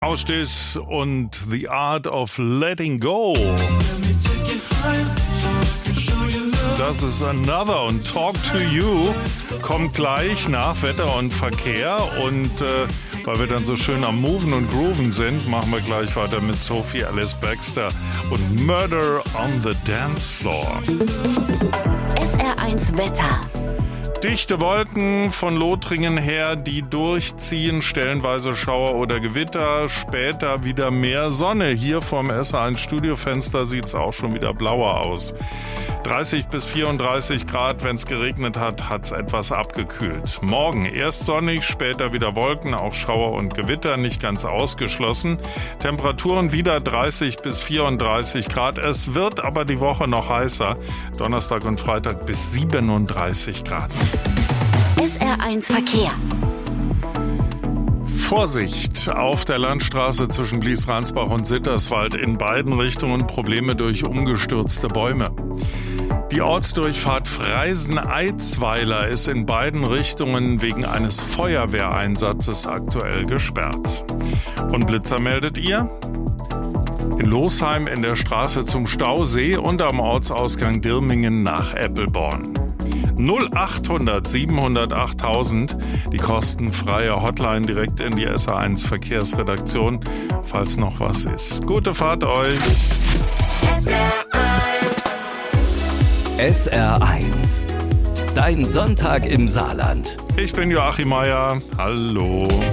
Ausstehst und The Art of Letting Go. Das ist Another und Talk to You kommt gleich nach Wetter und Verkehr und weil wir dann so schön am Moven und Grooven sind, machen wir gleich weiter mit Sophie Alice Baxter und Murder on the Dance Floor. SR1 Wetter. Dichte Wolken von Lothringen her, die durchziehen, stellenweise Schauer oder Gewitter, später wieder mehr Sonne. Hier vom SR1 Studiofenster sieht es auch schon wieder blauer aus. 30 bis 34 Grad, wenn es geregnet hat, hat es etwas abgekühlt. Morgen erst sonnig, später wieder Wolken, auch Schauer und Gewitter, nicht ganz ausgeschlossen. Temperaturen wieder 30 bis 34 Grad. Es wird aber die Woche noch heißer. Donnerstag und Freitag bis 37 Grad. SR1 Verkehr. Vorsicht auf der Landstraße zwischen Blies-Ransbach und Sitterswald, in beiden Richtungen Probleme durch umgestürzte Bäume. Die Ortsdurchfahrt Freisen-Eitzweiler ist in beiden Richtungen wegen eines Feuerwehreinsatzes aktuell gesperrt. Und Blitzer meldet ihr? In Losheim in der Straße zum Stausee und am Ortsausgang Dirmingen nach Eppelborn. 0800 700 8000, die kostenfreie Hotline direkt in die SR1 Verkehrsredaktion, falls noch was ist. Gute Fahrt euch! SR1, dein Sonntag im Saarland. Ich bin Joachim Meier. Hallo.